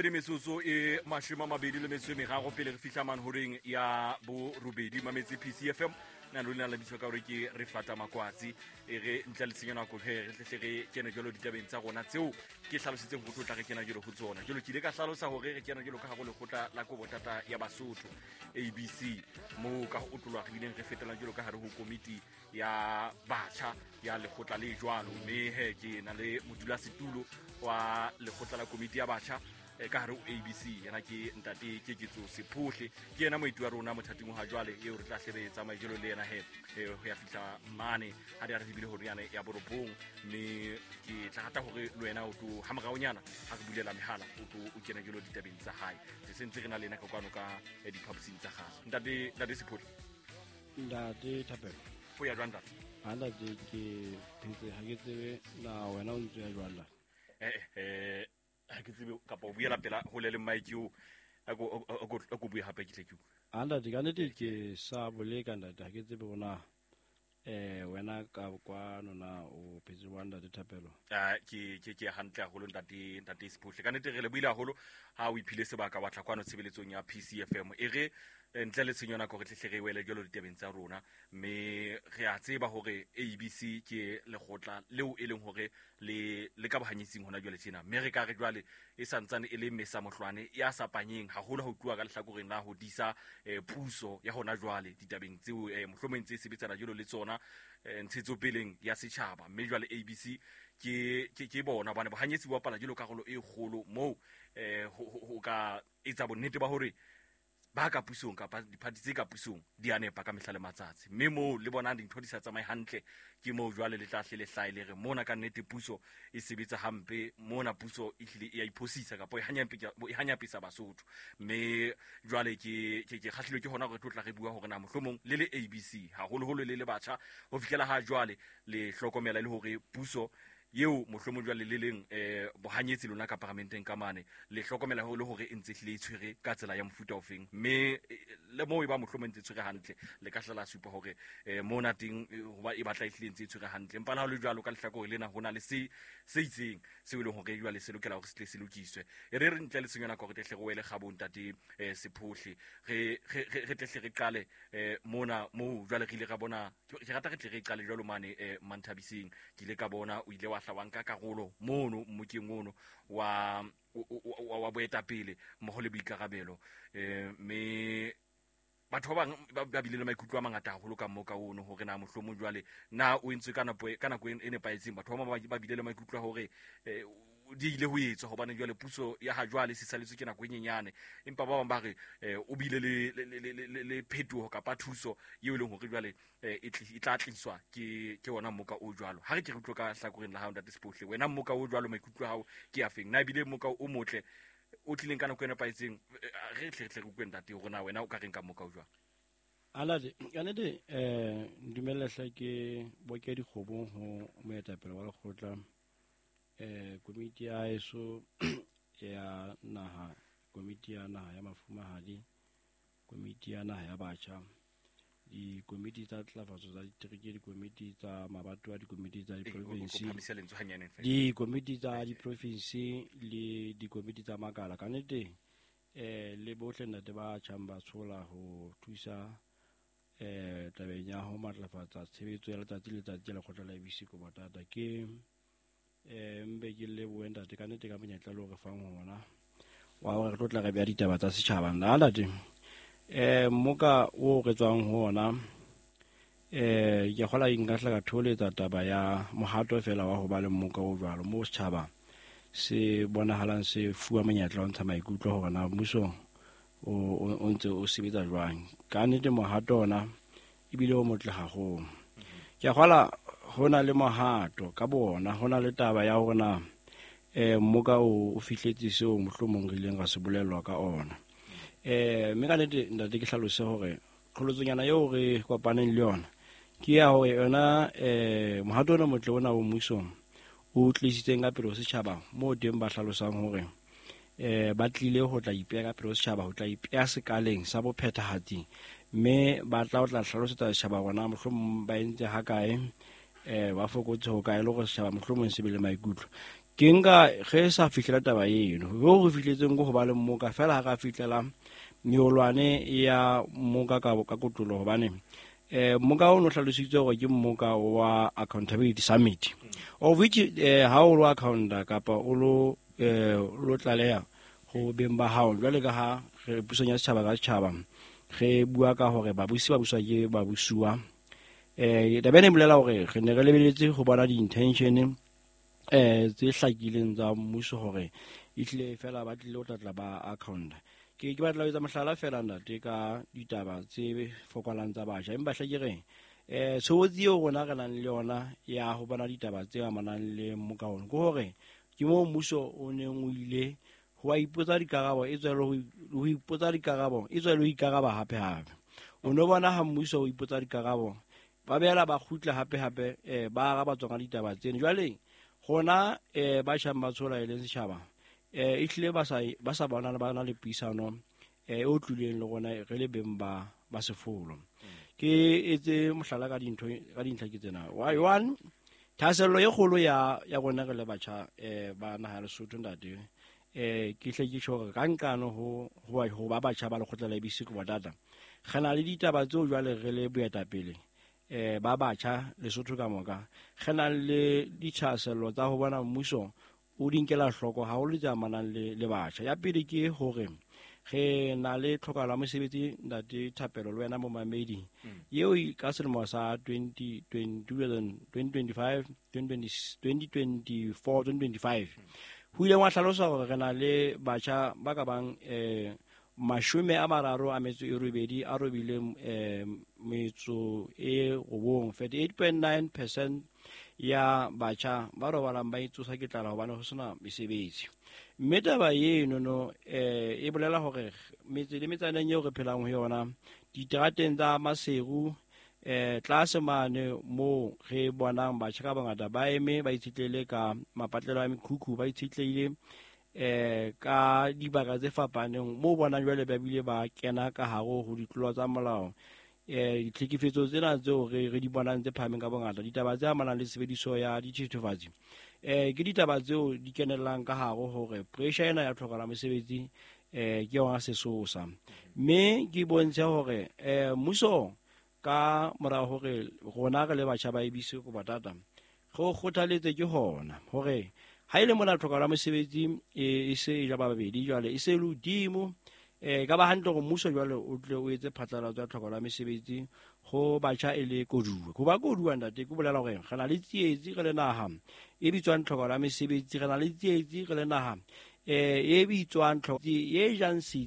le metsotso e 23 pele re fihla manhoreng ya bo robedi mametse PCFM na lona la bitso ka gore ke re fata makwatsi e re ntla le tsenya nako he re tle re kena jolo ditabeng tsa rona tseo ke hlalositseng go tlotla re kena jolo go tsona jolo ke le ka hlalosa gore re kena jolo ka go le gotla la go botata ya Basotho ABC mo ka go tlolwa re dileng re fetela jolo ka hare ho komiti ya batjha ya lekgotla le jwalo mme he ke na le modula setulo wa lekgotla la komiti ya batjha ka hare ho ABC yana ke ntate ke ketso sephohle ke yena moiti wa rona mothating ha jwale e re tla hlebetsa maijelo le yena he ho ya fihla mane ha re bile hore yana ya borobong mme ke tla rata hore le wena o to ha moraonyana ha re bulela mehala o to o kena jelo ditabeng tsa hae se sentse re na le nna ka kwano ka diphaposing tsa gago ntate sephohle ntate Thapelo ho ya jwang ntate hala ke phetse ha ke tsebe na wena o ntse ya jwala ha ke tsebe ka po buela pela ho le maiki o a go bua hape ke tle ke anda di ganete ke sa bole ka ntate ha ke tsebe bona wena ka kwa nona o phetse wa ntate Thapelo ke hantle a holo ntate sephohle ka nete re le buile haholo ha o iphile sebaka wa tlhakwana tshebeletsong ya PCFM e re ntle le tshenyona go re tle re wele jolo ditebeng tsa rona mme re a tseba hore ABC ke legotla leo e leng hore le ka bahanyetsing hona jwale tsena mme re ka re jwale e santsane e le mesa mohlwane ya sapanyeng haholo ha o tua ka lehlakoreng la ho disa puso ya hona jwale ditabeng tseo mohlomong tse sebetsana jolo le tsona ntshetsopeleng ya setjhaba mme jwale ABC ke bona bana bahanyetsi ba pala jolo karolo e kgolo mo ho ka etsa bonnete ba hore ba ka pusong kapa diphati tse ka pusong di a nepa ka mehla le matsatsi mme mo le bona dintho di sa tsamaye hantle ke mo jwale le tla hle le hlae le re mona ka nnete puso e sebetsa hampe mona puso e hlile e a iphosisa kapa e hanyapisa Basotho mme jwale ke khahlilwe ke hona gore tlotla re bua hore na mohlomong le ABC haholo le batjha ho fihlela ha jwale le hlokomela le hore puso yeo mohlomong jwale le leng bohanyetsi lona ka parlamenteng ka mane le hlokomela ho le hore e ntse hlile e tshwere ka tsela ya mofuta ofeng mme le mo e ba mohlomong ntse tshwere hantle le ka hlela supa hore mona teng hoba e batla e hlile ntse tshwere hantle empa ha le jwalo ka lehlakore lena hona le se itseng se e leng hore jwale se lokela hore se tle se lokiswe re ntle le senyona gore tle re wele gabo ntate sephohle re tle re qale mona mo jwale re ile ra bona ke rata re tle re qale jwalo mane Manthabiseng ke ile ka bona o ile wa hlawanka karolo mono mmokeng ono wa boetapele mmoho le boikarabelo mme batho ba bile le maikutlo a mangata haholo ka mmoka ono hore na mohlomong jwale na o entswe ka nako e nepaetseng batho ba bile le maikutlo hore di ile ho etswa hobane jwale puso ya ha jwale se saletswe ke nako e nyenyane empa ba bang ba re o bile le phetoho kapa thuso eo e leng hore jwale e tla tliswa ke ona mmoka o jwalo ha re ke re tlo ka hlakoreng la hao ntate sephohle wena mmoka o jwalo maikutlo a hao ke a feng na bile mmoka o motle o tlileng ka nako e nepaetseng re tle re utlwe ntate hore na wena o ka reng ka mmoka o jwalo alade kanete ndumela hla ke boke dikgobong ho moetapele wa lekgotla komiti ya eso ya naha komiti ya naha ya mafumahadi komiti ya naha ya batjha di komiti tsa tlafatso tsa ditiriki di komiti tsa mabato a di komiti tsa diprovinsi di komiti tsa diprovinsi le di komiti tsa makala ka nnete le bohle ntate ba tjhamba tshola ho thusa tabeng ya ho matlafatsa tshebetso ya letsatsi le letsatsi la lekgotla la ABC ko botata ke mbe ke le boenda te ka nnete ka monyetla le hore fang hona wa hore re tlotla re bea ditaba tsa setjhaba nna ntate moka o re tswang hona ke gola inga hla ka tholetsa taba ya mohato fela wa ho ba le moka o jwalo mo setjhaba se bonahalang se fuwa monyetla o ntsha maikutlo hore na mmuso o ntse o sebetsa jwang ka nnete mohato ona ebile o motle haholo ke gola hona le mohato ka bona hona le taba ya hona mmoka o fihletse seo mohlomong re ileng ga se bolelwa ka ona mme ka nnete ntate ke hlalose hore kgolotsonyana eo re kopaneng le yona ke ya hore yona mohato ona motle ona o mmusong o tlisitseng ka pele ho setjhaba mo teng ba hlalosang hore ba tlile ho tla ipeya ka pele ho setjhaba ho tla ipeya sekaleng sa bophethahatsi mme ba tla hlalosetsa setjhaba rona mohlomong ba entse ha kae ba fokotse ho kae le go setjhaba mohlomong se be le maikutlo ke nka ge sa fihlela taba eno go fihletseng go ba le mmoka fela ga fihlela meolwane ya mmoka ka kotulo gobane mmoka o no hlalositse gore ke mmoka wa accountability summit of which ha o lo accounta kapa o lo tlaleya go beng ba hao jwale ka ha re pusong ya setšhaba ka setšhaba ge bua ka gore babusi ba buswa ke babusiwa tabene bolela gore re ne re lebeletse go bona di-intention tse hlakileng tsa mmuso gore e tlile fela ba tlile go tlatla ba accounta ke batla ho etsa mohlala fela ntate ka ditaba tse fokolang tsa batjha empa hle ke re tshobotsi eo rona re nang le yona ya ho bona ditaba tse amanang le mokaone ke hore ke mo mmuso o neng o ile ho ipotsa dikarabo e tswele ho ipotsa dikarabo e tswele ho ikaraba hape o no bona ha mmuso o ipotsa dikarabo ba bela ba khutla hape ba ga ba tsonga ditaba tseno jwale gona ba shang ba tshola ile setšhaba e tlile ba sa bona ba na le puisano o tlileng le gona re le beng ba sefolo ke etse mohlala ka dintlha ke tsena one thasello e kgolo ya gona re le batjha ba naha ya Lesotho ntate ke hle ke tshore ka nkano ho ba batjha ba lekgotla la bisi go batata gana le ditaba tseo jwale re le boetapele ba batjha Lesotho ka moka gana le dithasello tsa ho bona mmuso o dinkela hloko ha o le tsamanang le batjha ya pele ke hore ge na le tlhokalo ya mosebetsi ntate Thapelo le wena mo mamedi yeo ka selemo sa 2025 ho ile wa hlalosa gore re na le batjha ba ka bang 38 a robileng metso e 48.9% ya batjha ba robalang ba itsosa ke tlala hobane ho sena mesebetsi mme taba eno e bolela hore metse le metsaneng eo re phelang ho yona diterateng tsa Maseru tlase mane mo re bonang batjha ka bangata ba eme ba itshitlele ka mapatlelo a mekhukhu ba itshitlele ka dibaka tse fapaneng mo bonang jwale ba bile ba kena ka haro ho ditlolo tsa molao ditlhekefetso tsena tseo re di bonang tse phahameng ka bongata ditaba tse amanang le sebediso ya dithethefatsi ke ditaba tseo di kenelang ka haro hore pressure ena ya tlhokala mosebetsi ke yona sesosa mme ke bontshe hore mmuso ka mora hore rona re le batjha ba ebise go batata go kgothaletse ke hona hore ha ile mona tlhokala mosebetsi e se ja ba babedi jwale e se le udimo ka ba hantle go mmuso jwale o tle o etse phatlalatso ya tlhokolo ya mesebetsi go batjha e le koduwa go ba koduwa ntate ke bolela gore re na le tsietsi re le naha e bitswang tlhokolo ya mesebetsi re na le tsietsi re le naha e bitswang tlhokolo e jang